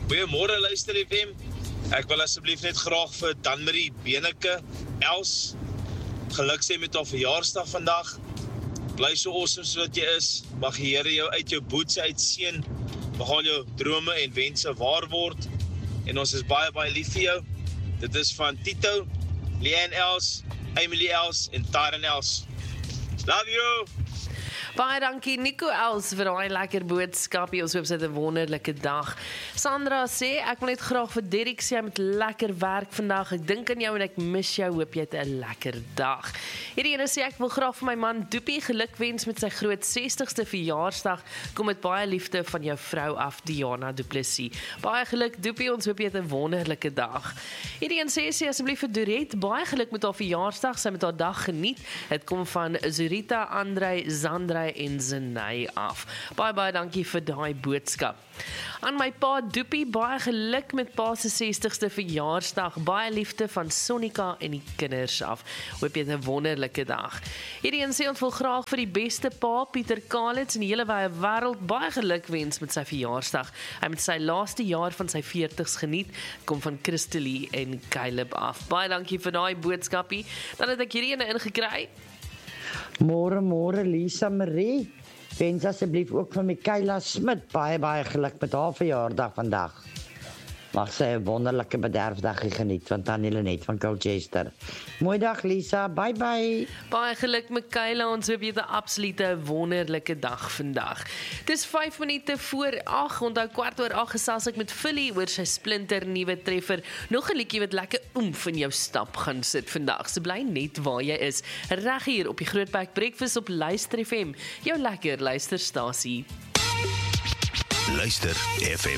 Goeiemôre luister FM. Ek wil asseblief net graag vir Danmarie Beneke, Els, geluk sê met haar verjaarsdag vandag. Bly so awesome soos wat jy is. Mag die Here jou uit jou boots uitseën. Mag al jou drome en wense waar word. En ons is baie, baie lief vir jou. Dit is van Tito, Leanne Els, Emily Els en Taren Els. Love you! Baie dankie Nico Els vir daai lekker boodskapie. Ons hoop sy het 'n wonderlike dag. Sandra sê, ek wil net graag vir Derek sê, hy moet lekker werk vandag. Ek dink aan jou en ek mis jou. Hoop jy het 'n lekker dag. Hierdie ene sê, ek wil graag vir my man Doopie gelukwens met sy groot 60ste verjaarsdag. Kom met baie liefde van jou vrou af, Diana Du Plessis. Baie geluk Doopie, ons hoop jy het 'n wonderlike dag. Hierdie een sê asseblief vir Dorette, baie geluk met haar verjaarsdag. Sy met haar dag geniet. Dit kom van Zurita, Andrei, Zandrei en Zenay af. Baie dankie vir daai boodskap. Aan my pa Doopie, baie geluk met pa se 60ste verjaarsdag. Baie liefde van Sonika en die kinders af. Hoop jy het 'n wonderlike dag. Hierdie een sê ons wil graag vir die beste pa, Pieter Kalitz in die hele wye wêreld, baie geluk wens met sy verjaarsdag. Hy met sy laaste jaar van sy 40s geniet. Kom van Christelie en Caleb af. Baie dankie vir daai boodskapie. Dan het ek hierdie ene ingekry. Môre Lisa Marie. Wens asseblief ook van Michaela Smit baie geluk met haar verjaardag vandag. Mag sy 'n wonderlike bederfdag geniet van Tannie Lenet van Colchester. Mooi dag Lisa, bye. Baie geluk Michaela, ons hoop jy het 'n absolute wonderlike dag vandag. Dis 5 minute voor 8, onthou 7:15 gesels ek met Philly oor sy splinter nuwe treffer. Nog 'n liedjie wat lekker oomf in jou stap gaan sit vandag. So bly net waar jy is, reg hier op die Grootberg Breakfast op Luister FM, jou lekker luisterstasie. Luister FM.